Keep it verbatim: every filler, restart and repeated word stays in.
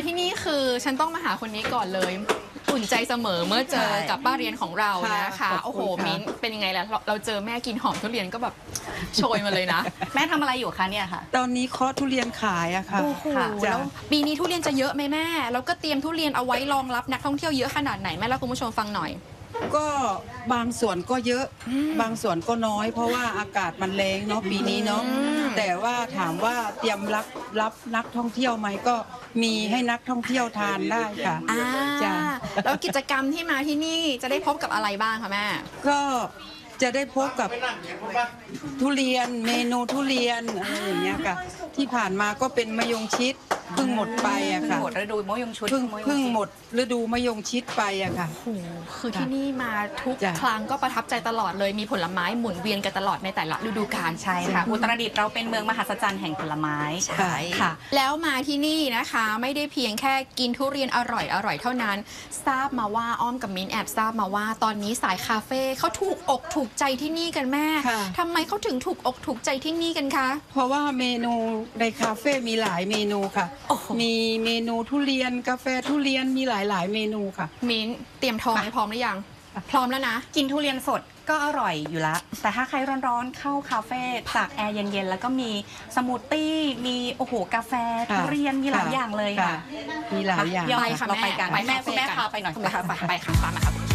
ที่นี่คือฉันต้องมาหาคนนี้ก่อนเลยอุ่นใจเสมอเมื่อเจอกับป้าเรียนของเรานะคะโอ้โหมิ้นเป็นยังไงล่ะเราเจอแม่กินหอมทุเรียนก็แบบโชยมาเลยนะ แม่ทำอะไรอยู่คะเนี่ยค่ะตอนนี้เคาะทุเรียนขายอะค่ะโอ้โหแล้วปีนี้ทุเรียนจะเยอะไหมแม่แล้วก็เตรียมทุเรียนเอาไว้รองรับนักท่องเที่ยวเยอะขนาดไหนแม่เล่าคุณผู้ชมฟังหน่อยก็บางส่วนก็เยอะบางส่วนก็น้อยเพราะว่าอากาศมันแรงเนาะปีนี้เนาะแต่ว่าถามว่าเตรียมรับรับนักท่องเที่ยวไหมก็มีให้นักท่องเที่ยวทานได้ค่ะจ้าแล้วกิจกรรมที่มาที่นี่จะได้พบกับอะไรบ้างคะแม่ก็จะได้พบกับทุเรียนเมนูทุเรียนอะไรอย่างเงี้ยค่ะที่ผ่านมาก็เป็นมะยงชิดเพิ่งหมดไปอะค่ะหมดฤดูมะยงชิดเพิ่งเพิ่งหมดฤดูมะยงชิดไปอะค่ะโอ้โหคือที่นี่มาทุกครั้งก็ประทับใจตลอดเลยมีผลไม้หมุนเวียนกันตลอดในแต่ละฤดูกาลใช่ค่ะอุตรดิตถ์เราเป็นเมืองมหัศจรรย์แห่งผลไม้ใช่ค่ะแล้วมาที่นี่นะคะไม่ได้เพียงแค่กินทุเรียนอร่อยอร่อยเท่านั้นทราบมาว่าอ้อมกับมิ้นแอบทราบมาว่าตอนนี้สายคาเฟ่เขาถูกอกถูกใจที่นี่กันแม่ทำไมเขาถึงถูกอกถูกใจที่นี่กันคะเพราะว่าเมนูในคาเฟ่มีหลายเมนูค่ะมีเมนูทุเรียนกาแฟทุเรียนมีหลายๆ เมนูค่ะมิ้นเตรียมทองให้พร้อมหรือยังพร้อมแล้วนะกินทุเรียนสดก็อร่อยอยู่ละแต่ถ้าใครร้อนๆเข้าคาเฟ่จากแอร์เย็นๆแล้วก็มีสมูทตี้มีโอ้โหกาแฟทุเรียนมีหลายอย่างเลยค่ะมีหลายอย่างไปค่ะเราไปกันไปแม่คุณแม่พาไปหน่อยไปค่ะไปค่ะตามมาครับ